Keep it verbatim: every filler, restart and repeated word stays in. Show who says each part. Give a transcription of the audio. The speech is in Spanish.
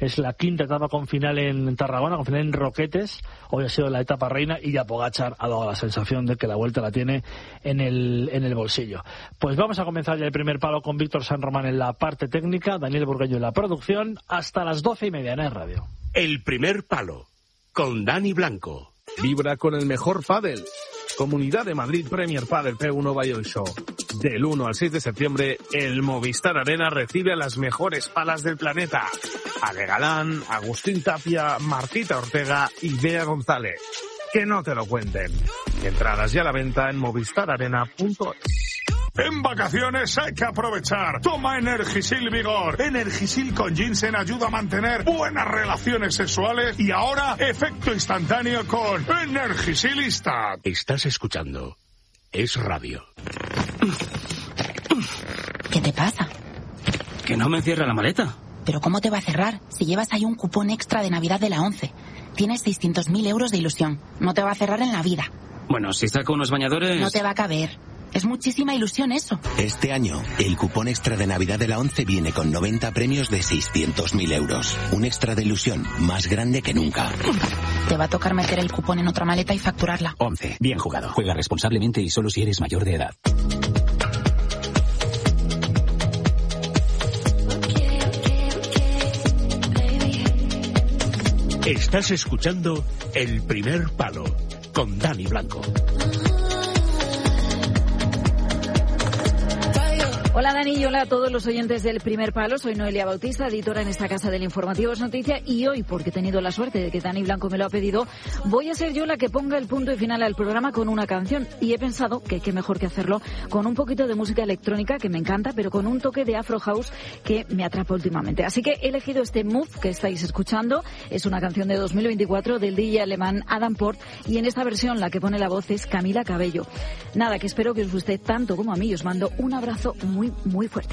Speaker 1: Es la quinta etapa con final en Tarragona, con final en Roquetes. Hoy ha sido la etapa reina y ya Pogačar ha dado la sensación de que la Vuelta la tiene en el, en el bolsillo. Pues vamos a comenzar ya el primer palo con Víctor San Román en la parte técnica, Daniel Burgueño en la producción, hasta las doce y media en el radio.
Speaker 2: El primer palo, con Dani Blanco.
Speaker 3: Vibra con el mejor pádel. Comunidad de Madrid Premier Padel P uno Bayol Show. Del uno al seis de septiembre, el Movistar Arena recibe a las mejores palas del planeta. Ale Galán, Agustín Tapia, Martita Ortega y Bea González. Que no te lo cuenten. Entradas ya a la venta en movistar arena punto es.
Speaker 4: En vacaciones hay que aprovechar. Toma Energisil Vigor. Energisil con ginseng ayuda a mantener buenas relaciones sexuales y ahora efecto instantáneo con Energisilista.
Speaker 2: Estás escuchando Es Radio.
Speaker 5: ¿Qué te pasa?
Speaker 6: Que no me cierra la maleta.
Speaker 5: ¿Pero cómo te va a cerrar? Si llevas ahí un cupón extra de Navidad de la ONCE. Tienes seiscientos mil euros de ilusión. No te va a cerrar en la vida.
Speaker 6: Bueno, si saco unos bañadores...
Speaker 5: No te va a caber. Es muchísima ilusión eso.
Speaker 7: Este año, el cupón extra de Navidad de la ONCE viene con noventa premios de seiscientos mil euros. Un extra de ilusión más grande que nunca.
Speaker 5: Te va a tocar meter el cupón en otra maleta y facturarla.
Speaker 6: ONCE. Bien jugado. Juega responsablemente y solo si eres mayor de edad.
Speaker 2: Estás escuchando El primer palo, con Dani Blanco.
Speaker 8: Hola Dani y hola a todos los oyentes del Primer Palo. Soy Noelia Bautista, editora en esta casa del Informativo Es Noticia, y hoy, porque he tenido la suerte de que Dani Blanco me lo ha pedido, voy a ser yo la que ponga el punto y final al programa con una canción, y he pensado que qué mejor que hacerlo con un poquito de música electrónica que me encanta, pero con un toque de Afro House que me atrapa últimamente. Así que he elegido este Move que estáis escuchando. Es una canción de dos mil veinticuatro del D J alemán Adam Port, y en esta versión la que pone la voz es Camila Cabello. Nada, que espero que os guste tanto como a mí. Os mando un abrazo muy muy fuerte.